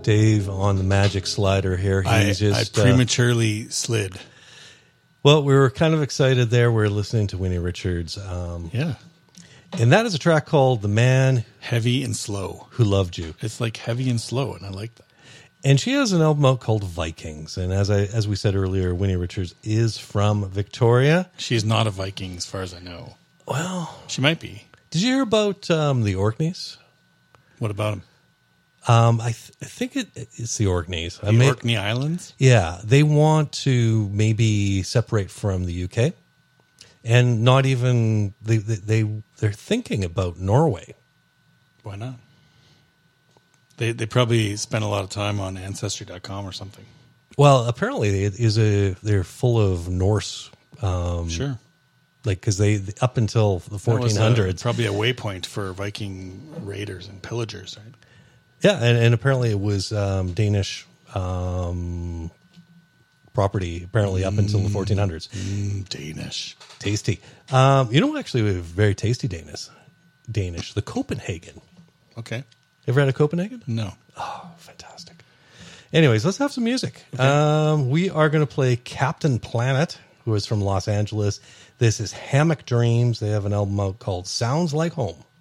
Dave on the magic slider here. I prematurely slid. Well, we were kind of excited there. We're listening to Winnie Richards. Yeah. And that is a track called The Man Heavy and Slow. Who Loved You. It's like heavy and slow, and I like that. And she has an album out called Vikings. And as we said earlier, Winnie Richards is from Victoria. She's not a Viking as far as I know. Well, she might be. Did you hear about the Orkneys? What about them? I think it's the Orkneys. The Orkney Islands? Yeah. They want to maybe separate from the UK. And not even, they're thinking about Norway. Why not? They probably spent a lot of time on Ancestry.com or something. Well, apparently they're full of Norse. Sure. Like, because they, up until the 1400s. Probably a waypoint for Viking raiders and pillagers, right? Yeah, and apparently it was Danish property, apparently up until the 1400s. Danish. Tasty. Actually, very tasty Danish. The Copenhagen. Okay. Ever had a Copenhagen? No. Oh, fantastic. Anyways, let's have some music. Okay. We are going to play Captain Planet, who is from Los Angeles. This is Hammock Dreams. They have an album out called Sounds Like Home.